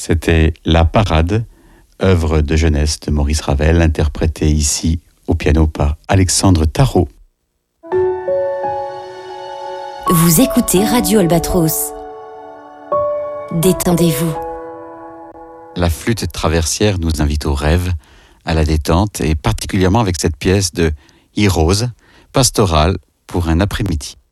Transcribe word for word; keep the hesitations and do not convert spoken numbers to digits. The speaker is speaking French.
C'était La Parade, œuvre de jeunesse de Maurice Ravel, interprétée ici au piano par Alexandre Tarot. Vous écoutez Radio Albatros. Détendez-vous. La flûte traversière nous invite au rêve, à la détente, et particulièrement avec cette pièce de Heroes, pastorale pour un après-midi.